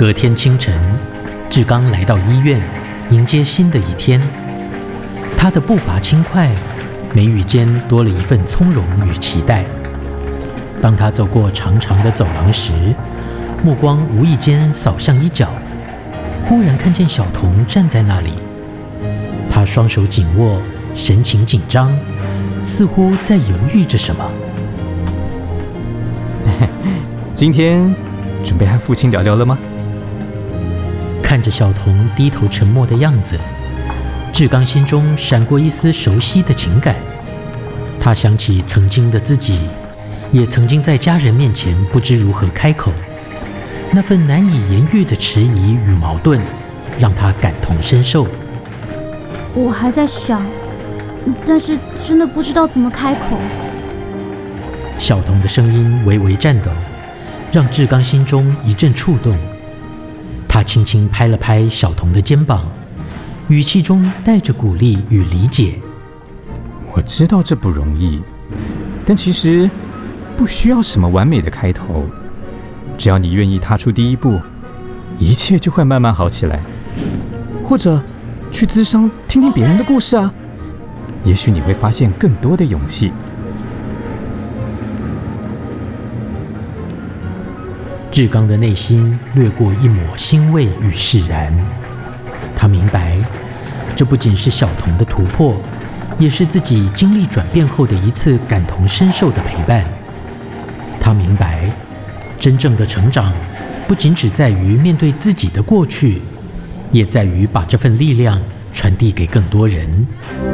隔天清晨，志刚来到医院，迎接新的一天。他的步伐轻快，眉宇间多了一份从容与期待。当他走过长长的走廊时，目光无意间扫向一角，忽然看见小童站在那里。他双手紧握，神情紧张，似乎在犹豫着什么。 今天准备和父亲聊聊了吗？ 看着小童低头沉默的样子，志刚心中闪过一丝熟悉的情感。他想起曾经的自己，也曾经在家人面前不知如何开口，那份难以言喻的迟疑与矛盾，让他感同身受。 我还在想，但是真的不知道怎么开口。 小童的声音微微颤抖，让志刚心中一阵触动。他轻轻拍了拍小童的肩膀，语气中带着鼓励与理解。 我知道这不容易，但其实不需要什么完美的开头，只要你愿意踏出第一步，一切就会慢慢好起来。或者去咨商听听别人的故事啊，也许你会发现更多的勇气。 志刚的内心掠过一抹欣慰与释然，他明白，这不仅是小童的突破，也是自己经历转变后的一次感同身受的陪伴。他明白，真正的成长不仅只在于面对自己的过去，也在于把这份力量传递给更多人。